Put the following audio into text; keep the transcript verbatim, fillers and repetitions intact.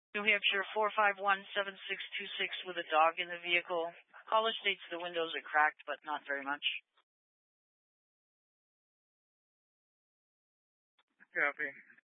New Hampshire four five one seven six two six with a dog in the vehicle. Caller states the windows are cracked, but not very much. Copy.